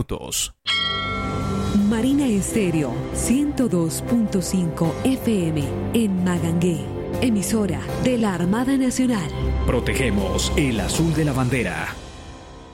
Marina Estéreo 102.5 FM en Magangué, emisora de la Armada Nacional. Protegemos el azul de la bandera.